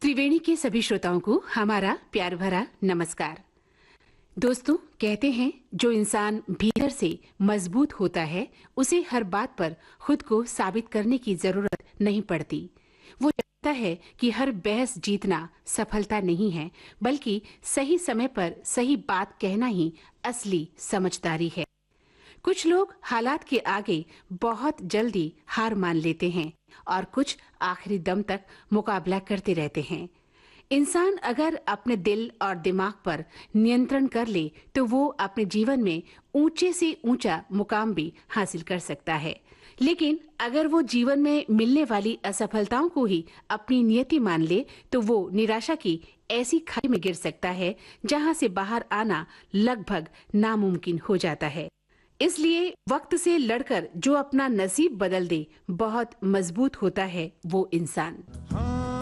त्रिवेणी के सभी श्रोताओं को हमारा प्यार भरा नमस्कार। दोस्तों, कहते हैं जो इंसान भीतर से मजबूत होता है उसे हर बात पर खुद को साबित करने की जरूरत नहीं पड़ती। वो जानता है कि हर बहस जीतना सफलता नहीं है, बल्कि सही समय पर सही बात कहना ही असली समझदारी है। कुछ लोग हालात के आगे बहुत जल्दी हार मान लेते हैं और कुछ आखिरी दम तक मुकाबला करते रहते हैं। इंसान अगर अपने दिल और दिमाग पर नियंत्रण कर ले तो वो अपने जीवन में ऊंचे से ऊंचा मुकाम भी हासिल कर सकता है। लेकिन अगर वो जीवन में मिलने वाली असफलताओं को ही अपनी नियति मान ले तो वो निराशा की ऐसी खाई में गिर सकता है जहां से बाहर आना लगभग नामुमकिन हो जाता है। इसलिए वक्त से लड़कर जो अपना नसीब बदल दे, बहुत मजबूत होता है वो इंसान।